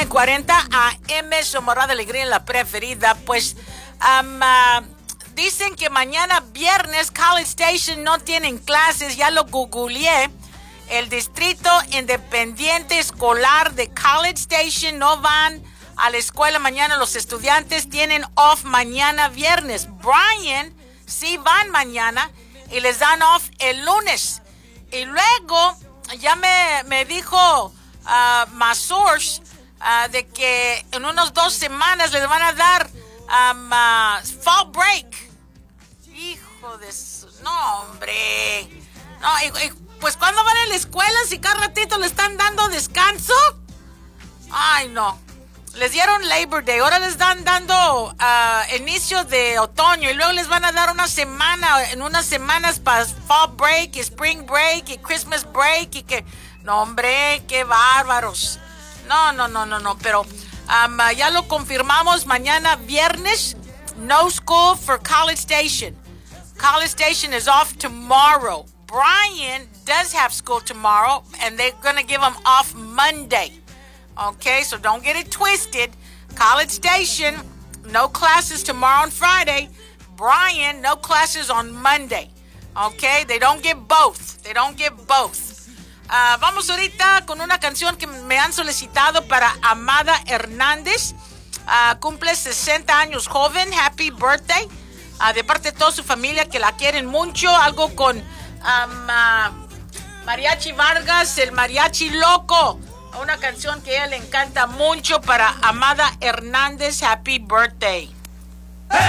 940 AM, su morada de alegría en la preferida. Pues dicen que mañana viernes College Station no tienen clases, ya lo googleé. El distrito independiente escolar de College Station no van a la escuela mañana. Los estudiantes tienen off mañana viernes. Bryan sí van mañana y les dan off el lunes. Y luego ya me dijo Mazurs de que en unas 2 semanas les van a dar fall break. Hijo de su... No, hombre. No, pues ¿cuándo van a la escuela si cada ratito le están dando descanso? Ay, no. Les dieron Labor Day, ahora les están dando inicio de otoño y luego les van a dar una semana, en unas semanas para fall break y spring break y Christmas break y que... No, hombre, qué bárbaros. No, pero ya lo confirmamos, mañana viernes, no school for College Station. College Station is off tomorrow. Bryan does have school tomorrow and they're going to give them off Monday. Okay, so don't get it twisted. College Station, no classes tomorrow and Friday. Bryan, no classes on Monday. Okay, they don't get both. Vamos ahorita con una canción que me han solicitado para Amada Hernández. Cumple 60 años joven. Happy birthday. De parte de toda su familia que la quieren mucho. Algo con Mariachi Vargas, el Mariachi Loco. Una canción que a ella le encanta mucho para Amada Hernández. Happy birthday.